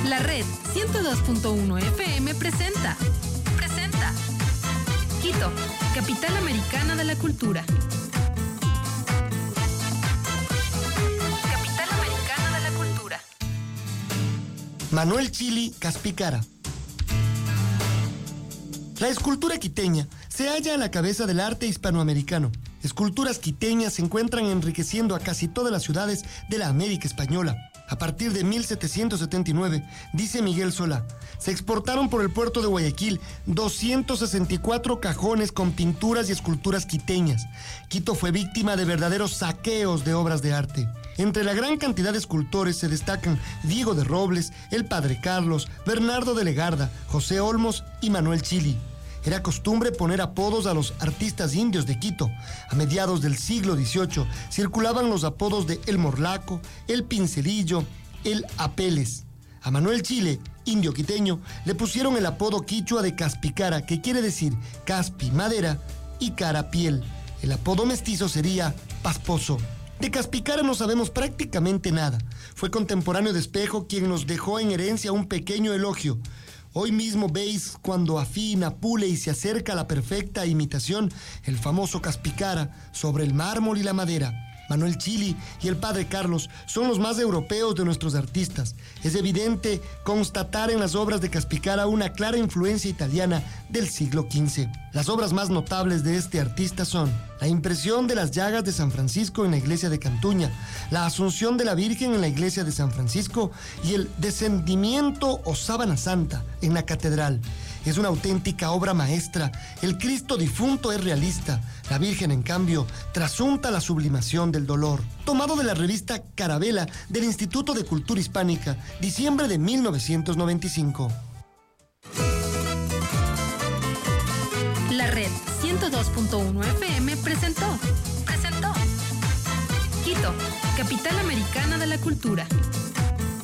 La red 102.1 FM presenta Quito, capital americana de la cultura. Capital americana de la cultura. Manuel Chili Caspicara. La escultura quiteña se halla a la cabeza del arte hispanoamericano. Esculturas quiteñas se encuentran enriqueciendo a casi todas las ciudades de la América Española. A partir de 1779, dice Miguel Solá, se exportaron por el puerto de Guayaquil 264 cajones con pinturas y esculturas quiteñas. Quito fue víctima de verdaderos saqueos de obras de arte. Entre la gran cantidad de escultores se destacan Diego de Robles, el Padre Carlos, Bernardo de Legarda, José Olmos y Manuel Chili. Era costumbre poner apodos a los artistas indios de Quito. A mediados del siglo XVIII circulaban los apodos de El Morlaco, El Pincelillo, El Apeles. A Manuel Chili, indio quiteño, le pusieron el apodo quichua de Caspicara, que quiere decir caspi, madera, y cara, piel. El apodo mestizo sería Pasposo. De Caspicara no sabemos prácticamente nada. Fue contemporáneo de Espejo, quien nos dejó en herencia un pequeño elogio. Hoy mismo veis cuando afina, pule y se acerca a la perfecta imitación el famoso Caspicara sobre el mármol y la madera. Manuel Chili y el Padre Carlos son los más europeos de nuestros artistas. Es evidente constatar en las obras de Caspicara una clara influencia italiana del siglo XV. Las obras más notables de este artista son la impresión de las llagas de San Francisco en la iglesia de Cantuña, la Asunción de la Virgen en la iglesia de San Francisco y el Descendimiento o Sábana Santa en la catedral. Es una auténtica obra maestra. El Cristo difunto es realista. La Virgen, en cambio, trasunta la sublimación del dolor. Tomado de la revista Carabela del Instituto de Cultura Hispánica, diciembre de 1995. La red 102.1 FM presentó Quito, capital americana de la cultura.